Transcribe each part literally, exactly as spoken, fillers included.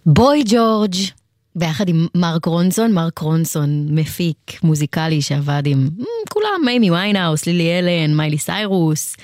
בוי ג'ורג' ביחד עם מרק רונסון, מרק רונסון מפיק מוזיקלי שעבד עם כולם, מיימי ויינהאוס, לילי אלן, מיילי סיירוס,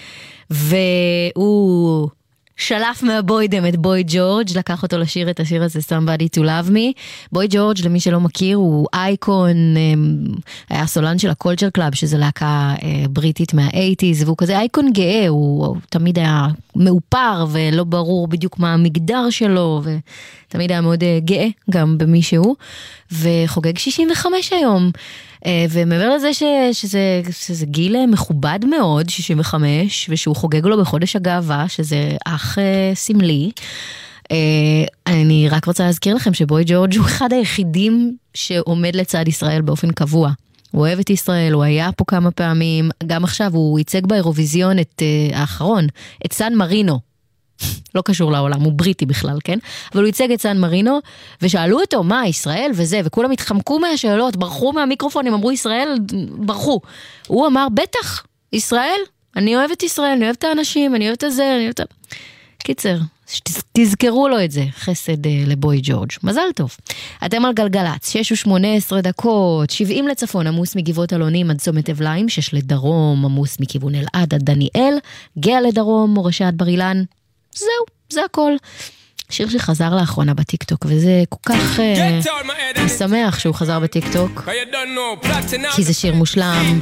והוא שלף מהבוידם את בוי ג'ורג', לקח אותו לשיר את השיר הזה Somebody to Love Me. בוי ג'ורג', למי שלא מכיר, הוא אייקון, היה סולן של הקולצ'ר קלאב, שזה להקה בריטית מה-שמונים, והוא כזה אייקון גאה, הוא תמיד היה מאופר ולא ברור בדיוק מה המגדר שלו, ותמיד היה מאוד גאה גם במישהו, וחוגג שישים וחמש היום. ומעבר לזה ש, שזה, שזה גיל מכובד מאוד, שישים וחמש, ושהוא חוגג לו בחודש הגאווה, שזה אח סמלי, אני רק רוצה להזכיר לכם שבוי ג'ורג' הוא אחד היחידים שעומד לצד ישראל באופן קבוע. הוא אוהב את ישראל, הוא היה פה כמה פעמים, גם עכשיו הוא ייצג באירוויזיון את האחרון, את סן מרינו. לא קשור לעולם, הוא בריטי בכלל, כן? אבל הוא ייצג את סן מרינו, ושאלו אותו, מה, ישראל וזה, וכולם התחמקו מהשאלות, ברחו מהמיקרופונים, אמרו ישראל, ברחו. הוא אמר, בטח, ישראל, אני אוהב את ישראל, אני אוהב את האנשים, אני אוהב את זה, אני אוהב את... קיצר, תזכרו לו את זה, חסד לבוי ג'ורג'. מזל טוב. אתם על גלגלץ, שש ושמונה עשרה דקות, שבעים לצפון, עמוס מגבעות אלונים עד צומת אבליים, שש לדרום, עמוס מכיוון אלעד עד דניאל, גאה לדרום, מורשה עד בר אילן. זהו, זה הכל. שיר שחזר לאחרונה בטיקטוק, וזה כל כך משמח שהוא חזר בטיקטוק, כי זה שיר מושלם,